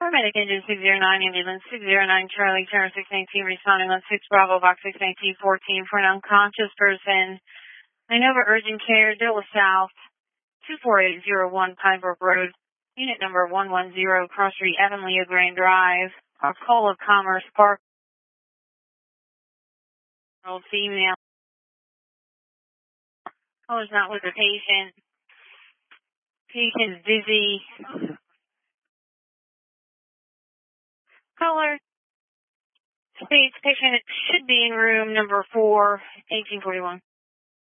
Paramedic engine 609, ambulance 609, Charlie, Tower 619, responding on 6 Bravo, box 61914 for an unconscious person. Inova urgent care, Dilla South, 24801 Pine Brook Road, unit number 110, Cross Street, Avonlea Grand Drive, Arcola Commerce Park, female. Caller's not with the patient. Patient's dizzy. Caller states patient should be in room number 4, 1841.